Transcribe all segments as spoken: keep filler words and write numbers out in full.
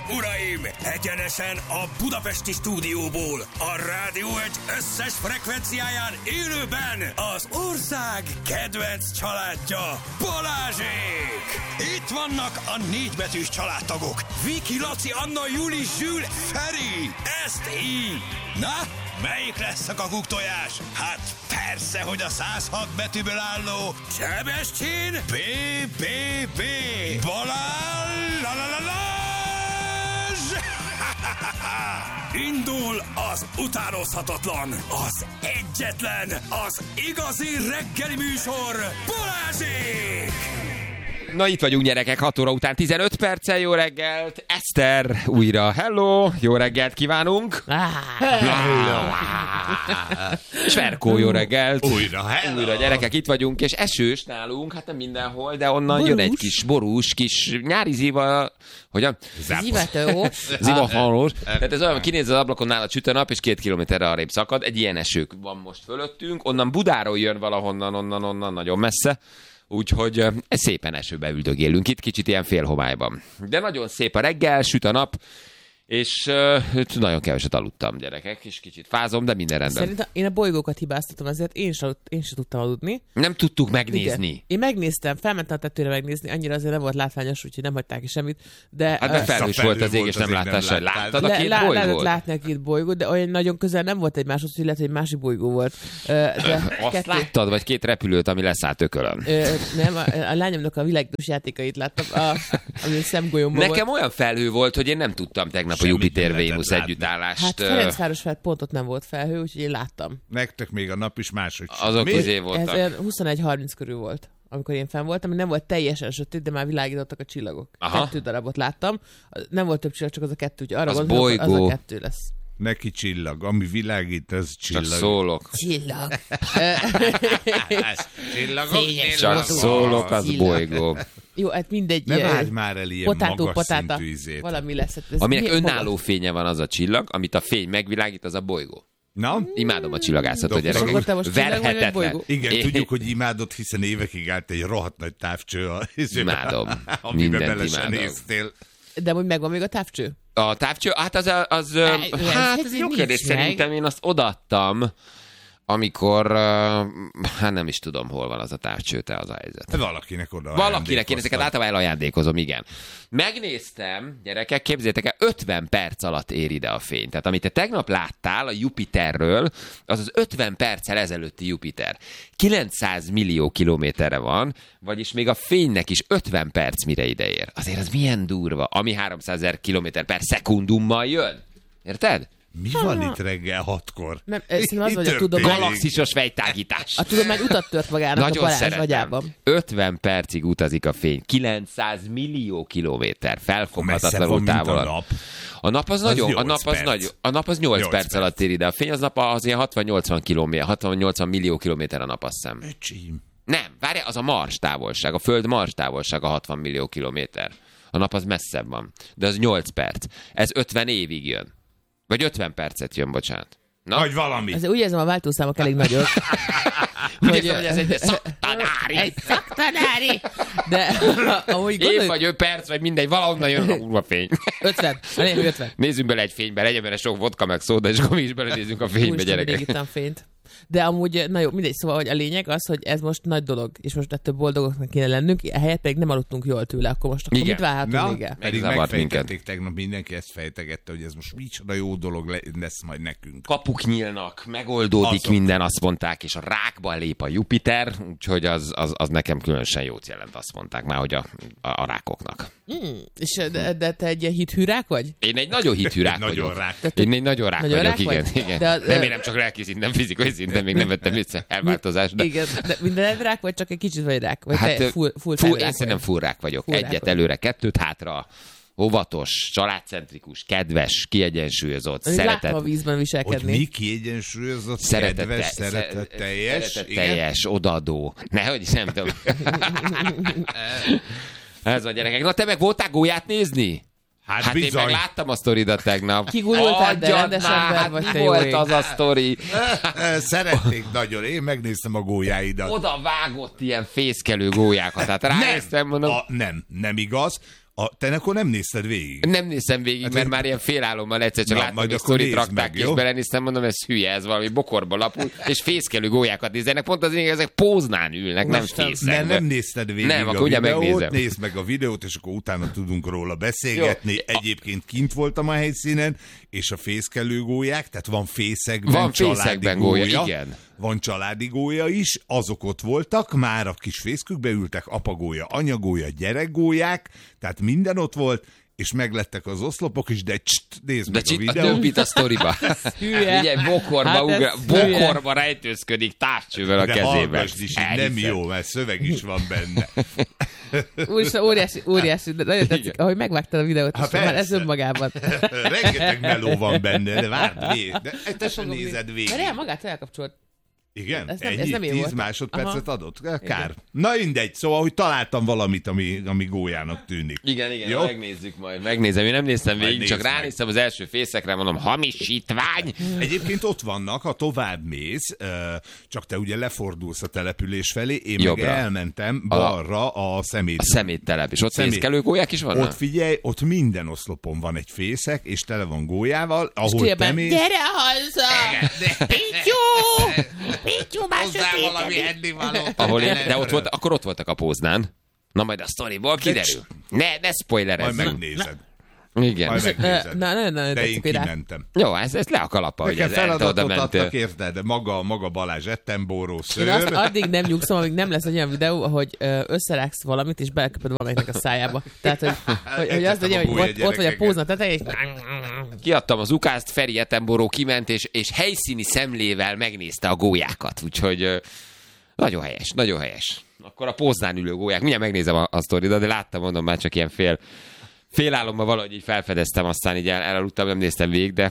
uraim! Egyenesen a budapesti stúdióból, a Rádió egy összes frekvenciáján élőben az ország kedvenc családja, Balázsék! Itt vannak a négybetűs családtagok, Viki, Laci, Anna, Juli, Zsül, Feri! Ezt így! Na, melyik lesz a kakuktojás? Hát persze, hogy a száz hat betűből álló Sebestyén bé bé bé Balázs! La, la, la, la. Indul az utánozhatatlan, az egyetlen, az igazi reggeli műsor, Balázsék! Na itt vagyunk, gyerekek, hat óra után tizenöt perccel, jó reggelt! Eszter újra, hello! Jó reggelt kívánunk! Hello! És Verkó, jó reggelt! Újra, hello! Újra, gyerekek, itt vagyunk, és esős nálunk, hát nem mindenhol, de onnan borús. Jön egy kis borús, kis nyári ziva, hogyan? Zivató. Zivafalos. Tehát ez olyan, kinéz az ablakon nála süt a nap, és két kilométerre arrébb szakad. Egy ilyen esők van most fölöttünk, onnan Budáról jön valahonnan, onnan, onnan, nagyon messze. Úgyhogy szépen esőbe üldögélünk itt, kicsit ilyen félhomályban. De nagyon szép a reggel, süt a nap, és uh, nagyon keveset aludtam, gyerekek, és kicsit fázom, de minden rendben. Szerintem én a bolygókat hibáztatom, ezért én sem én se tudtam aludni. Nem tudtuk megnézni. Igen. Én megnéztem, felmentem a tetőre megnézni, annyira azért nem volt látványos, úgyhogy nem hagyták ki semmit. De, hát de felhős uh, volt az ég, és nem láttál sem. Láttad a két bolygót? Lehetett látni a két bolygót, de olyan nagyon közel nem volt egymáshoz, hogy lehet, hogy egy másik bolygó volt. Uh, de Azt kettő... láttad, vagy két repülőt, ami leszállt Ökölön? Uh, nem, a, a lányomnak a világítós játékait láttam, a, ami szemgolyomban volt. Nekem olyan felhő volt, hogy én nem tudtam tegnap a Jupiter-Vénusz együttállást. Hát Ferencváros fel pontot nem volt felhő, úgyhogy én láttam. Nektek még a nap is máshogy. Azok izé voltak. Ez huszonegy harminc körül volt, amikor én fenn voltam, nem volt teljesen sötét, de már világítottak a csillagok. Aha. Kettő darabot láttam. Nem volt több csillag, csak az a kettő, úgyhogy arra az gondolom, bolygó. Az a kettő lesz. Neki csillag, ami világít, az csillag. Csak szólok. Csillag. Csillagok. Csak szólok, az csillag. Bolygó. Jó, hát mindegy. Ne vágy már el ilyen potátó, magas patáta, szintű izét. valami lesz. Ez Aminek önálló magas? fénye van, az a csillag, amit a fény megvilágít, az a bolygó. Na? Imádom a csillagászatot, gyerekek. Akkor te most csillag vagy, vagy Verhetetlen. bolygó? Igen, É- tudjuk, hogy imádod, hiszen évekig állt egy rohadt nagy távcső, a, Imádom. amiben Mindent bele sem imádom. néztél. De hogy megvan még a távcső? A távcső, hát az, az, az ez hát ez egy jó nincs kérdés, meg. szerintem én azt odaadtam, amikor, uh, hát nem is tudom, hol van az a távcső, te az a helyzet. Valakinek oda Valakinek, én ezeket általában elajándékozom, igen. Megnéztem, gyerekek, képzeljétek el, ötven perc alatt ér ide a fény. Tehát amit te tegnap láttál a Jupiterről, az az ötven perccel ezelőtti Jupiter. kilencszáz millió kilométerre van, vagyis még a fénynek is ötven perc mire ide ér. Azért az milyen durva, ami háromszázezer kilométer per szekundummal jön. Érted? Mi van itt reggel hatkor? Nem, szerintem az, Mi hogy a történik? tudomány... Galaxisos fejtágítás. A tudomány utat tört magának Nagyon a Balázs szeretem. agyában. ötven percig utazik a fény. kilencszáz millió kilométer. Felfoghatatlanul Messze van, mint távol. a nap. A nap az, Az nagyon, a nyolc nap az perc. nagy, a nap az nyolc nyolc perc perc. alatt ér ide a fény, az nap az ilyen hatvan-nyolcvan kilométer, hatvan-nyolcvan millió kilométer a nap, azt hiszem. Öcsím. Nem, várjál, az a Mars távolság, a Föld Mars távolsága hatvan millió kilométer. A nap az messzebb van, de az nyolc perc. Ez ötven évig jön. Vagy ötven percet jön, bocsánat. Na? Vagy valami. Ez úgy érzem, a váltószámok elég nagyok. Úgy érzem, hogy ez egy szaktanári. Egy szaktanári! De ahogy Év gondoljuk, vagy öt perc, vagy mindegy, valahonnan jön a kurva fény. ötven. Elég ötven. Nézzünk bele egy fénybe, legyen bele sok vodka meg szóda, és akkor mi is belenézzünk a fénybe, Úristen, mindig gyerekek. ittam fényt. De amúgy, na jó, mindegy, szóval, hogy a lényeg az, hogy ez most nagy dolog, és most ettől boldogoknak kéne lennünk, ehelyett pedig nem aludtunk jól tőle, akkor most akkor Igen. mit várhatunk Na, még el? pedig Megzavart megfejtették tegnap, mindenki ezt fejtegette, hogy ez most micsoda jó dolog le- lesz majd nekünk. Kapuk nyílnak, megoldódik Azok. minden, azt mondták, és a rákba lép a Jupiter, úgyhogy az, az, az nekem különösen jót jelent, azt mondták már, hogy a, a, a rákoknak. Mm, és de, de te egy ilyen hithű rák vagy? Én egy nagyon hitű rák Nagyon vagyok. rák. Én egy nagyon rák Nagyon vagyok, rák igen. vagy? igen. De a- nem érem csak lelki szinten, fizikai szinten, még nem vettem vissza elváltozást. De... Igen, de minden rák vagy csak egy kicsit vagy rák? Vagy Hát, te full, full, full, rák én vagy? szerintem full rák vagyok. Full rák Egyet vagy. előre, kettőt hátra, óvatos, családcentrikus, kedves, kiegyensúlyozott, Én láttam a szeretet, vízben Hogy viselkedni. mi kiegyensúlyozott, szeretete, kedves, szeretetteljes. szeretetteljes, odaadó. Nehogy is, nem tudom. Ez a gyerekek. Na te meg voltál gólyát nézni? Hát, Hát én bizony. meg láttam a sztoridat tegnap. Kigújoltál, de Adjad rendes már, ember hát vagy, mi te jó volt ég. az a sztori? Szeretnék nagyon. Én megnéztem a gólyáidat. Oda vágott ilyen fészkelő gólyákat. Hát ránéztem, mondom. a, nem, nem igaz. A, te akkor nem nézted végig? Nem néztem végig, hát mert én... már ilyen félálommal egyszer csak Na, láttam, hogy sztorit rakták, és belenéztem, mondom, ez hülye, ez valami bokorba lapul, és fészkelő gólyákat nézzenek, pont az én, ezek póznán ülnek, nem fészekbe. Nem, nem nézted végig nem, a akkor videót, megnézem. Nézd meg a videót, és akkor utána tudunk róla beszélgetni. Jó. Egyébként kint voltam a helyszínen, és a fészkelő gólyák, tehát van fészekben, van családi fészekben gólya, gólya, igen. Van családi gólya is, azok ott voltak, már a kis fészkükbe ültek, apagólya, anyagólya, gyerekgólyák, tehát minden ott volt, és meglettek az oszlopok is, de cst, nézd de meg csit, a videót. A többit a sztoriba. Ugye bokorba, hát ugra, bokorba rejtőzködik távcsővel a de kezében. Is, nem jó, mert szöveg is van benne. Úristen, óriási, óriási, de nagyon tetszik, ahogy megvágtad a videót, ha, már ez önmagában. Rengeteg meló van benne, de várd, de te sem nézed végig. Mert el magát elkapcsolt. Igen? Ez nem, Ennyi? ez nem tíz másodpercet aha. adott? Kár. Igen. Na mindegy, szóval, hogy találtam valamit, ami, ami gólyának tűnik. Igen, igen, jó? Megnézzük majd. Megnézem, én nem néztem végig, csak ránéztem az első fészekre, mondom, hamisítvány. Egyébként ott vannak, ha tovább mész, csak te ugye lefordulsz a település felé, én jobbra. Meg elmentem balra a szemét. A szeméttelep, és ott szemét. Fészkelő gólyák is vannak? Ott figyelj, ott minden oszlopon van egy fészek, és tele van gólyával, ahol te mész. Gyere haza! Pityó! Pityó, már valami ennivalót. Ahol én, de ott volt, akkor ott voltak a póznán. Na majd a sztoriból kiderül. Ne, ne spoilerezz. Majd megnézed. Igen. Majd megnézed. Na, na, na, de én kimentem. Jó, ez, ez le a kalapa, hogy ez feladatot adtak, érted, de maga, maga Balázs Ettenboró szőr. Én azt addig nem nyugszom, amíg nem lesz egy olyan videó, hogy összerágsz valamit, és beleköpöd valamelyiknek a szájába. Tehát, hogy, hogy, hogy azt mondja, hogy ott, ott vagy a pózna tetején, és... Kiadtam az ukázt, Feri Ettenboró kiment, és, és helyszíni szemlével megnézte a gólyákat. Úgyhogy nagyon helyes, nagyon helyes. Akkor a póznán ülő gólyák. Mindjárt megnézem a, a sztoridat, de láttam, mondom, már csak ilyen fél... Félálomban valahogy így felfedeztem, aztán így el, elaludtam, nem néztem végig, de,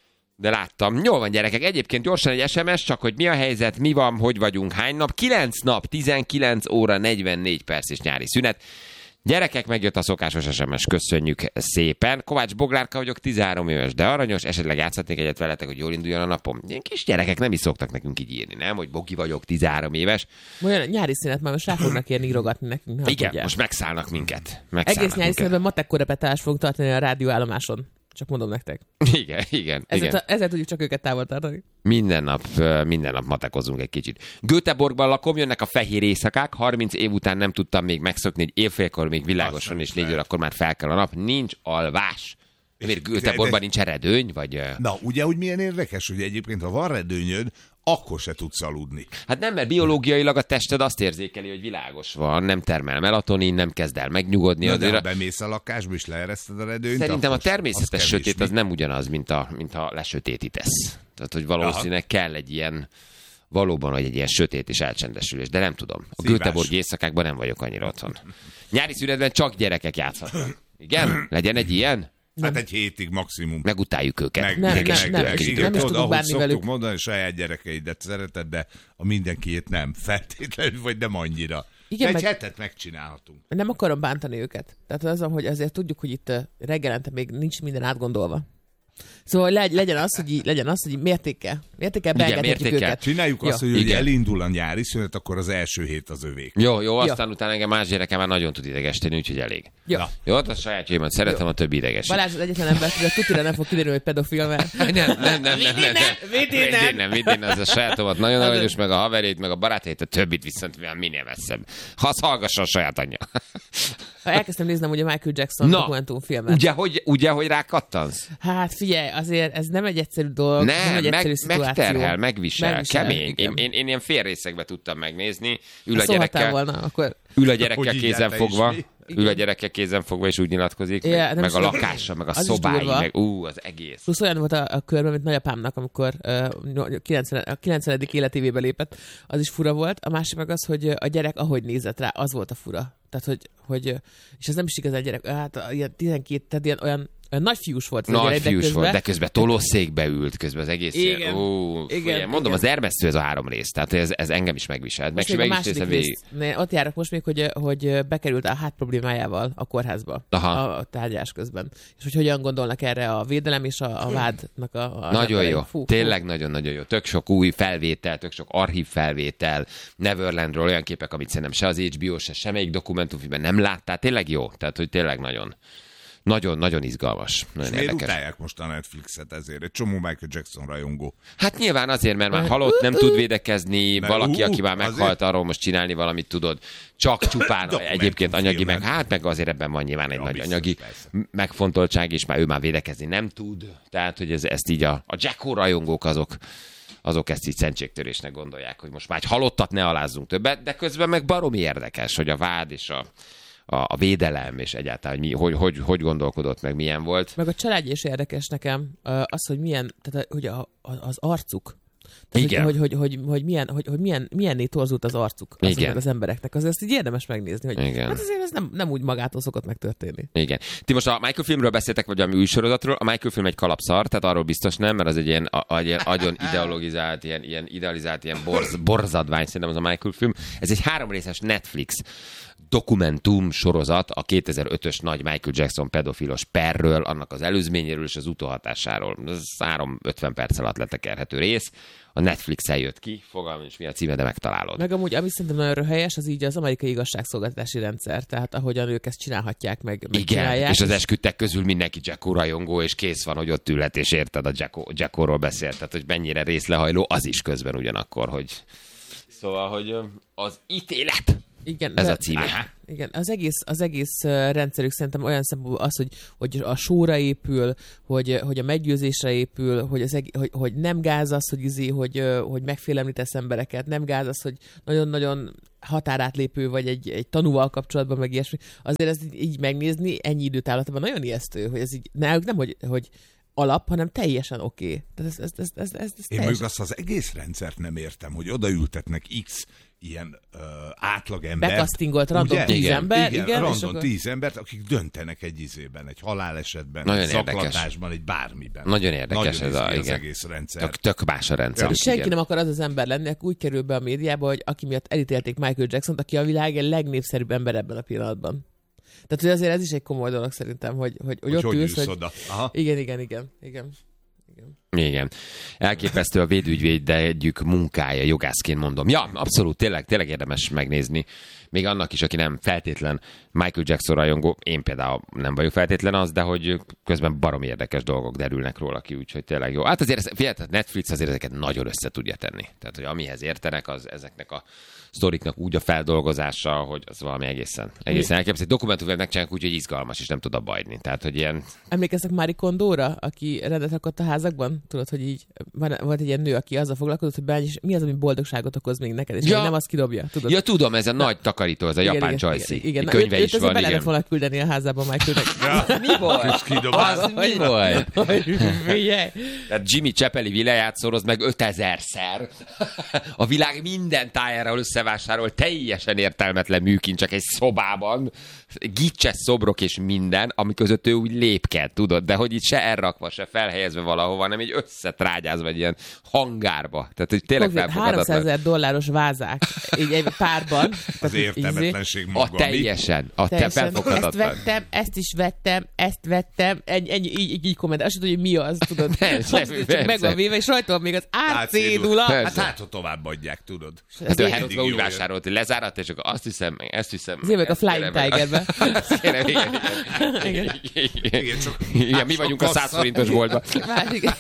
de láttam. Jól van, gyerekek, egyébként gyorsan egy es em es, csak hogy mi a helyzet, mi van, hogy vagyunk, hány nap? kilenc nap, tizenkilenc óra, negyvennégy perc és nyári szünet. Gyerekek, megjött a szokásos es em es, köszönjük szépen. Kovács Boglárka vagyok, tizenhárom éves, de aranyos, esetleg játszhatnék egyet veletek, hogy jól induljon a napom. Ilyen kis gyerekek nem is szoktak nekünk így írni, nem? Hogy Bogi vagyok, tizenhárom éves. Olyan nyári szünet már most rá fognak érni írogatni nekünk. Igen, tudják. Most megszállnak minket. Megszállnak Egész nyári szünetben matekkorepetálást fogunk tartani a rádióállomáson. Csak mondom nektek. Igen, igen. Ezzel, igen. ezzel tudjuk csak őket távol tartani. Minden nap, minden nap matekozunk egy kicsit. Göteborgban lakom, jönnek a fehér éjszakák, harminc év után nem tudtam még megszokni, hogy évfélkor még világosan, és négy órakor már fel kell a nap. Nincs alvás. Miért Göteborgban nincs redőny? Vagy... Na, ugye, hogy milyen érdekes, hogy egyébként, ha van redőnyöd, akkor se tudsz aludni. Hát nem, mert biológiailag a tested azt érzékeli, hogy világos van, nem termel melatonin, nem kezd el megnyugodni. Na, azért de ha bemész a lakásba, és leereszted a redőnyt, szerintem a természetes az sötét az nem ugyanaz, mint, a, mint ha lesötétítesz. Tehát, hogy valószínűleg aha. kell egy ilyen, valóban, hogy egy ilyen sötét és elcsendesülés, de nem tudom. A Göteborgi éjszakákban nem vagyok annyira otthon. Nyári szünetben csak gyerekek játszhatnak. Igen? Legyen egy ilyen? Hát egy hétig maximum. Megutáljuk őket. Meg, nem, meg, nem, meg, nem, meg, nem, igen, nem is tudod, tudunk bánni velük. Szoktuk mondani, hogy saját gyerekeidet szereted, de a mindenkiét nem. Feltétlenül, vagy nem annyira. Igen, egy meg... hetet megcsinálhatunk. Nem akarom bántani őket. Tehát az, hogy azért tudjuk, hogy itt reggelente még nincs minden átgondolva. Szóval legy, legyen az, hogy így, legyen az, hogy így mértékkel. Mértékkel beengedhetjük őket. Csináljuk jó. azt, hogy ugye elindul a nyári szünet, akkor az első hét az övék. Jó, jó, aztán jó. Utána engem más gyereke már nagyon tud idegesíteni, úgyhogy elég. Jó. Jó, a sajátjaimat szeretem, jó. A többi idegesít. Balázs az egyetlen ember, hogy a tutira nem fog kiderülni, hogy pedofil, mert... Nem, nem, nem, nem, nem, nem. Vidén nem. Nem, vidén az a sajátomat nagyon aranyos, meg a haverét, meg a barátét, a többit viszont minél messzebb. Ha az hallgasson a saját anyja. Ha elkezdtem néznem ugye Michael Jackson dokumentumfilmet. Ugye, hogy, ugye, hogy rákattansz? Hát figyelj, azért ez nem egy egyszerű dolog, nem, nem egy egyszerű meg, szituáció. megterhel, megvisel, megvisel kemény. Én, én, én ilyen félrészekbe tudtam megnézni. Ül ha a gyerekkel, volna, akkor... ül a gyerekkel kézen fogva. Ül a gyerekkel kézen fogva, és úgy nyilatkozik, yeah, meg, meg a lakása, meg a szobái, meg ú, az egész. Plusz olyan volt a, a körben, mint nagyapámnak, amikor uh, kilencven, a kilencvenedik életévébe lépett, az is fura volt. A másik meg az, hogy a gyerek ahogy nézett rá, az volt a fura. Tehát, hogy, hogy és ez nem is igazán gyerek, hát ilyen tizenkét, tehát ilyen olyan Nagy fiús volt. Nagy fiús közben... volt, de közben tolószékbe ült, közben az egész... Igen. Ó, igen, igen, mondom, igen. Az ermesztő ez a három rész, tehát ez, ez engem is megviselt. Meg, meg a második rész, ott járok most még, hogy, hogy bekerült a hát problémájával a kórházba a, a tárgyás közben. És hogy hogyan gondolnak erre a védelem és a, a vádnak a... a nagyon jó, fú, tényleg fú. nagyon-nagyon jó. Tök sok új felvétel, tök sok archív felvétel, Neverlandről olyan képek, amit szerintem se az há bé o, se semmelyik dokumentumfilmben nem láttál. Tényleg jó, tehát hogy tényleg nagyon... Nagyon-nagyon izgalmas. Nagyon és miért érdekes. utálják most a Netflixet ezért? Egy csomó Michael Jackson rajongó. Hát nyilván azért, mert már halott, nem tud védekezni, mert valaki, uh, aki már meghalt, azért? Arról most csinálni valamit tudod. Csak csupán egyébként anyagi, meg hát meg azért ebben van nyilván egy ja, nagy biztos, anyagi persze. megfontoltság, és már ő már védekezni nem tud. Tehát, hogy ez, ezt így a, a Jacko rajongók azok, azok ezt így szentségtörésnek gondolják, hogy most már egy halottat ne alázzunk többet, de közben meg baromi érdekes, hogy a vád és a A, a védelem, és egyáltalán, hogy, mi, hogy, hogy, hogy gondolkodott, meg milyen volt. Meg a családja is érdekes nekem, az, hogy milyen, tehát hogy a, az arcuk. Tehát, igen. Hogy, hogy, hogy, hogy, hogy, milyen, hogy, hogy milyen, milyenné torzult az arcuk azoknak az embereknek. Az ezt így érdemes megnézni, hogy igen. hát azért ez nem, nem úgy magától szokott megtörténni. Igen. Ti most a Michael filmről beszéltek, vagy a új sorozatról. A Michael film egy kalapszar, tehát arról biztos nem, mert az egy ilyen, a, a, ilyen agyon ideologizált, ilyen, ilyen idealizált, ilyen borz, borzadvány, szerintem az a Michael film. Ez egy háromrészes Netflix dokumentum sorozat a kétezer-ötös nagy Michael Jackson pedofilos perről, annak az előzményéről és az utóhatásáról. Ez három ötven perc alatt letekerhető rész. A Netflixen jött ki, fogalmam is mi a címe, de megtalálod. Meg amúgy, ami szerintem nagyon helyes, az így az amerikai igazságszolgáltatási rendszer, tehát ahogyan ők ezt csinálhatják, meg, meg igen, csinálják. És az esküdtek közül mindenki Jacko rajongó, és kész van, hogy ott ülhet, és érted, a Jacko, Jackoról beszélt, tehát hogy mennyire részlehajló, az is közben ugyanakkor, hogy... Szóval, hogy az ítélet... Igen, ez de, a címe. Aha. Igen, az egész, az egész rendszerük szerintem olyan szempontból az, hogy, hogy a sóra épül, hogy, hogy a meggyőzésre épül, hogy, az eg- hogy, hogy nem gáz az, hogy, izé, hogy, hogy megfélemlítesz embereket, nem gáz az, hogy nagyon-nagyon határátlépő vagy egy, egy tanúval kapcsolatban, meg ilyesmi. Azért ezt így, így megnézni ennyi időtávlatban nagyon ijesztő, hogy ez így, náluk nem, hogy, hogy alap, hanem teljesen oké. Okay. Tehát ez, ez, ez, ez, ez, ez Én még azt az egész rendszert nem értem, hogy odaültetnek X ilyen uh, átlagember. Bekasztingolt random tíz igen, ember. Igen, igen random akkor... tíz embert, akik döntenek egy izében, egy halálesetben, nagyon egy érdekes. zaklatásban, egy bármiben. Nagyon érdekes nagyon ez a, az igen. egész rendszer. Tök, tök más a rendszer. Ja. És senki nem akar az az ember lenni, aki úgy kerül be a médiába, hogy aki miatt elítélték Michael Jacksont, aki a világ legnépszerűbb ember ebben a pillanatban. Tehát, hogy azért ez is egy komoly dolog szerintem, hogy, hogy, hogy, hogy ott hogy ülsz, hogy... oda. Aha. Igen, igen, igen, igen. Igen. Elképesztő a védügyvédjük munkája, jogászként mondom. Ja, abszolút, tényleg, tényleg érdemes megnézni. Még annak is, aki nem feltétlen Michael Jackson rajongó, én például nem vagyok feltétlen az, de hogy közben baromi érdekes dolgok derülnek róla ki, úgyhogy tényleg jó. Hát azért figyelj, Netflix azért ezeket nagyon össze tudja tenni. Tehát, hogy amihez értenek, az ezeknek a sztoriknak úgy a feldolgozása, hogy az valami egészen, egészen elképesztő. Dokumentumfilmet megcsinálják úgy, hogy izgalmas, és nem tud abba hagyni. Tehát, hogy ilyen... Emlékeztek Marie Kondóra, aki rendet rakott a házakban? Tudod, hogy így van, volt egy ilyen nő, aki azzal foglalkozott, hogy bány, és mi az, ami boldogságot okoz még neked, és ja. nem azt kidobja. Tudod? Ja, tudom, ez a Na. nagy takarító, ez a igen, japán csajszi. Igen, igen. Könyve ő, is van, igen. Bele volna küldeni a házában Michaelnek. Ja. Mi volt? Az mi volt? Tehát Jimmy Chappelli villájátszóroz meg ötezerszer. A világ minden tájára összevásárol teljesen értelmetlen műkincsek egy szobában, gicses szobrok és minden, ami között ő úgy lépked, tudod, de hogy itt se elrakva, se felhelyezve valahova, hanem így összetrágyázva egy ilyen hangárba. Tehát, hogy tényleg felfogadatlan. háromszázezer dolláros vázák, így egy párban. Az értelmetlenség maga. A teljesen, a te felfogadatlan. Ezt vettem, ezt is vettem, ezt vettem, ennyi, ennyi így, így, így komment. Azt tudod, hogy mi az, tudod. Csak meg van véve, és rajta van még az árcédula. Hát hát, ha továbbadják, tudod. Hát ő Herodba úgy vásárolt, hogy lezárat, és akkor azt hiszem, ezt hiszem. Az évek a Flying Tigerbe. Kérem, igen, igen. Igen, igen, mi vagyunk a száz forintos boltban. Másik,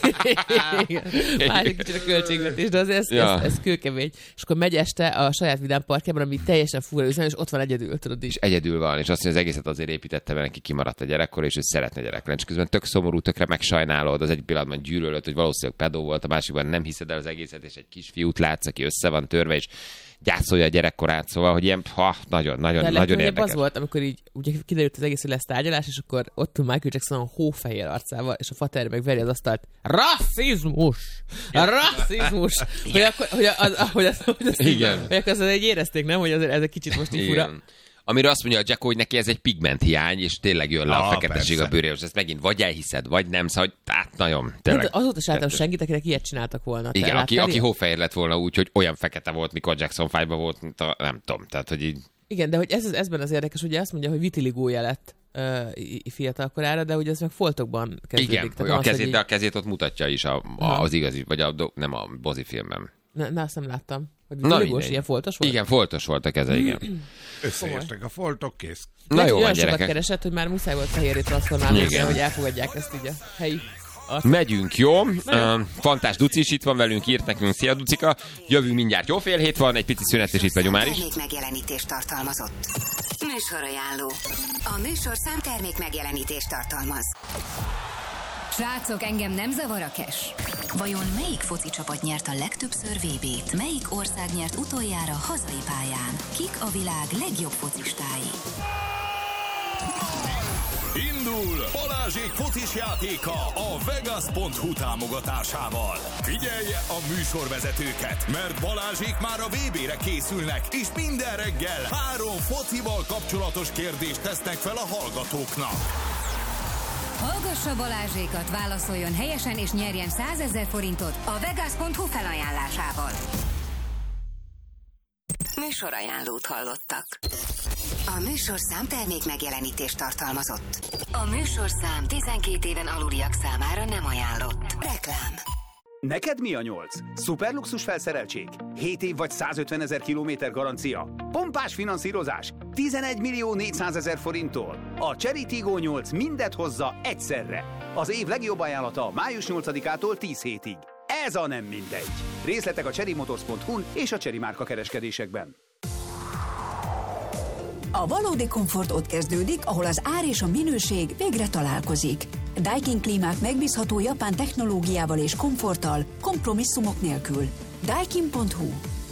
másik kicsit a költségvetés, de azért ez, ja. ez, ez kőkemény. És akkor megy este a saját vidám parkjában, ami teljesen fura üzem, és ott van egyedül, tudod is. És egyedül van, és azt mondja, az egészet azért építette, mert neki kimaradt a gyerekkor, és ő szeretne gyerek lenni. És közben tök szomorú, tökre megsajnálod, az egy pillanatban gyűlölöd, hogy valószínűleg pedó volt, a másikban nem hiszed el az egészet, és egy kisfiút látsz, aki össze van törve, és gyászolja a gyerekkorát, szóval, hogy ilyen, ha, nagyon, nagyon, de nagyon érdekes. Az volt, amikor így ugye kiderült az egész, hogy lesz tárgyalás, és akkor ott Michael Jackson a hófehér arcával, és a fater meg veri az asztalt. Rasszizmus! Rasszizmus! Hogy akkor, hogy az, hogy az, hogy az, igen. Hogy akkor azt érezték, nem? Hogy azért ez egy kicsit most így fura. amiről azt mondja a Jacko, hogy neki ez egy pigment hiány, és tényleg jön le a Ah, feketeség persze. a bőréről, és ezt megint vagy elhiszed, vagy nem, szóval hát nagyon, Hát tényleg. azóta sem láttam senkit, akinek ilyet csináltak volna. Te Igen, aki, láttál aki ilyet? hófehér lett volna úgy, hogy olyan fekete volt, mikor Jackson five-ban volt, mint a, nem tudom, tehát, hogy így... Igen, de hogy ez, ezben az érdekes, ugye azt mondja, hogy vitiligója lett uh, fiatal korára, de ugye ez meg foltokban kezdődik. Igen, Tehát a az, kezét, hogy de a kezét ott mutatja is a, a, Aha. az igazi, vagy a, do- nem a Bozi filmben. Ne, ne, azt nem láttam. Hogy Na, vitiligós, mindegy. ilyen foltos volt? Igen, foltos volt a keze, igen. Összeértek a foltok, kész. Na Lehet, jó hogy van, olyan sokat gyerekek. keresett, hogy már muszáj volt fehérre transformálni, Igen. hogy elfogadják ezt így a helyi arc. Megyünk, jó? Uh, Fantás Duci is itt van velünk, írt nekünk, szia Ducika. Jövünk mindjárt, jó fél hét van, egy pici szünet, és itt vagyunk már is. Termék megjelenítést tartalmazott. Műsorajánló. A műsorszám termék megjelenítést tartalmaz. Srácok, engem nem zavar a cash. Vajon melyik foci csapat nyert a legtöbbször vé bét? Melyik ország nyert utoljára hazai pályán? Kik a világ legjobb focistái? Indul Balázsék focis játéka a Vegas pont hu támogatásával. Figyelje a műsorvezetőket, mert Balázsék már a vé bére készülnek, és minden reggel három focival kapcsolatos kérdést tesznek fel a hallgatóknak. Hallgassa Balázsékat, válaszoljon helyesen és nyerjen százezer forintot a Vegas pont hu felajánlásával. Műsorajánlót hallottak. A műsorszám termék megjelenítést tartalmazott. A műsorszám tizenkét éven aluliak számára nem ajánlott. Reklám. Neked mi a nyolc? Szuperluxus felszereltség? hét év vagy százötven ezer kilométer garancia? Pompás finanszírozás? tizenegy millió négyszázezer forinttól? A Cherry Tiggo nyolc mindet hozza egyszerre. Az év legjobb ajánlata május nyolcadikától tíz hétig. Ez a nem mindegy. Részletek a cherry motors pont hu-n és a Cherry márka kereskedésekben. A valódi komfort ott kezdődik, ahol az ár és a minőség végre találkozik. Daikin klímák megbízható japán technológiával és komforttal, kompromisszumok nélkül. Daikin pont hu.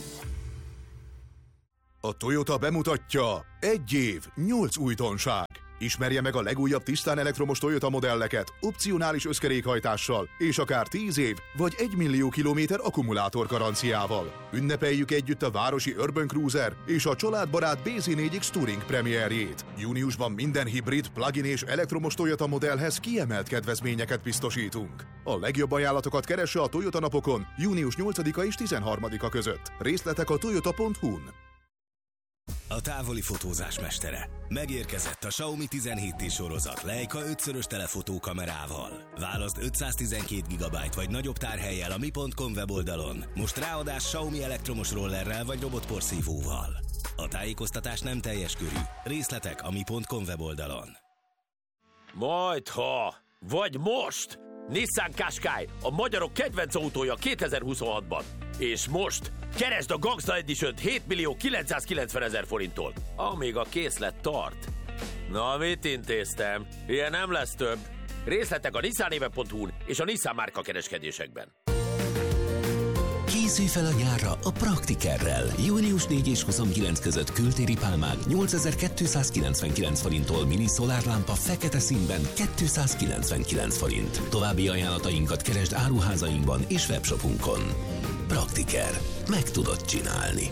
A Toyota bemutatja egy év, nyolc újdonság. Ismerje meg a legújabb tisztán elektromos Toyota modelleket, opcionális összkerékhajtással, és akár tíz év vagy egy millió kilométer akkumulátor garanciával. Ünnepeljük együtt a városi Urban Cruiser és a családbarát bé zé négy X Touring premierjét. Júniusban minden hibrid, plug-in és elektromos Toyota modellhez kiemelt kedvezményeket biztosítunk. A legjobb ajánlatokat keresse a Toyota napokon június nyolcadika és tizenharmadika között. Részletek a toyota pont hu-n. A távoli fotózás mestere. Megérkezett a Xiaomi tizenhét T sorozat Leica ötszörös telefotókamerával. Válaszd ötszáztizenkét gigabyte vagy nagyobb tárhellyel a mi pont com weboldalon. Most ráadás Xiaomi elektromos rollerrel vagy robotporszívóval. A tájékoztatás nem teljes körű. Részletek a mi pont com weboldalon. Majdha, vagy most! Nissan Qashqai, a magyarok kedvenc autója kétezer-huszonhatban. És most keresd a Gangsta Edition-t hét millió kilencszázkilencvenezer forinttól, amíg a készlet tart. Na, mit intéztem? Ilyen nem lesz több. Részletek a nissanéve pont hu-n és a Nissan márka kereskedésekben. Készülj fel a nyárra a Praktikerrel. június negyedike és huszonkilencedike között kültéri pálmák nyolcezer-kétszázkilencvenkilenc forinttól, mini szolárlámpa fekete színben kétszázkilencvenkilenc forint. További ajánlatainkat keresd áruházainkban és webshopunkon. Praktiker. Meg tudod csinálni.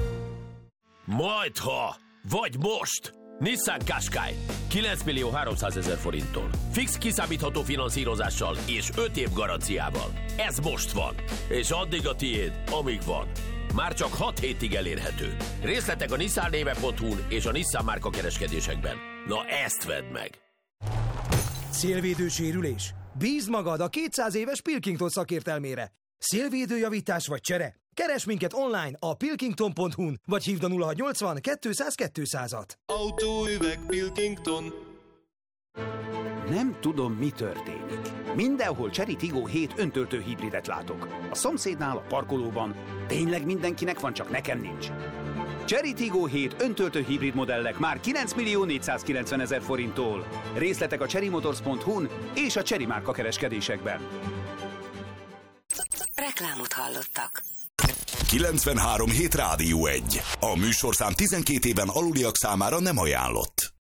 Majdha, vagy most! Nissan Qashqai, kilenc millió háromszázezer forinttól. Fix kiszámítható finanszírozással és öt év garanciával. Ez most van, és addig a tiéd, amíg van. Már csak hat hétig elérhető. Részletek a nissanéve pont hu-n és a Nissan márka kereskedésekben. Na ezt vedd meg! Szélvédő sérülés? Bízd magad a kétszáz éves Pilkington szakértelmére. Szélvédőjavítás vagy csere? Keresd minket online a pilkington pont hu-n, vagy hívd a nulla hatszáznyolcvan kétszáz kétszázat. Autóüveg Pilkington. Nem tudom, mi történik. Mindenhol Cherry Tiggo hét öntöltő hibridet látok. A szomszédnál, a parkolóban. Tényleg mindenkinek van, csak nekem nincs. Cherry Tiggo hét öntöltő hibrid modellek már kilenc millió négyszázkilencvenezer forinttól. Részletek a cherry motors pont hu-n és a Cherry márka kereskedésekben. Reklámot hallottak. kilencvenhárom hét Rádió egy. A műsorszám tizenkét éven aluliak számára nem ajánlott.